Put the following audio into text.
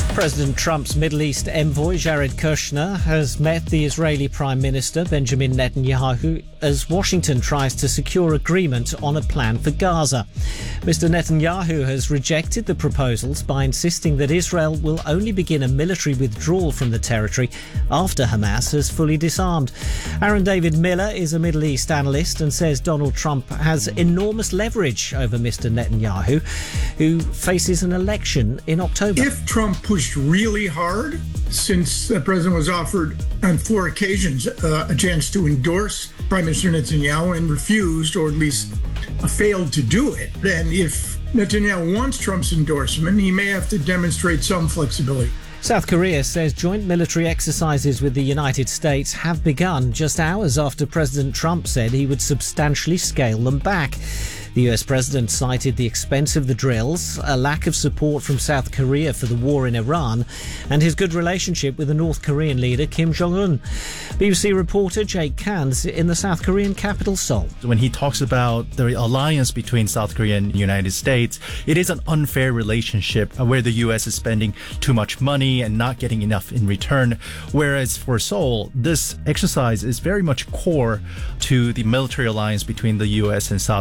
President Trump's Middle East envoy, Jared Kushner, has met the Israeli Prime Minister, Benjamin Netanyahu, as Washington tries to secure agreement on a plan for Gaza. Mr. Netanyahu has rejected the proposals by insisting that Israel will only begin a military withdrawal from the territory after Hamas has fully disarmed. Aaron David Miller is a Middle East analyst and says Donald Trump has enormous leverage over Mr. Netanyahu, who faces an election in October. If Trump pushed really hard, since the president was offered on 4 occasions a chance to endorse Prime Minister Netanyahu and refused, or at least failed to do it, then if Netanyahu wants Trump's endorsement, he may have to demonstrate some flexibility. South Korea says joint military exercises with the United States have begun just hours after President Trump said he would substantially scale them back. The US president cited the expense of the drills, a lack of support from South Korea for the war in Iran, and his good relationship with the North Korean leader Kim Jong-un. BBC reporter Jake Kans in the South Korean capital Seoul. When he talks about the alliance between South Korea and the United States, it is an unfair relationship where the US is spending too much money and not getting enough in return. Whereas for Seoul, this exercise is very much core to the military alliance between the US and South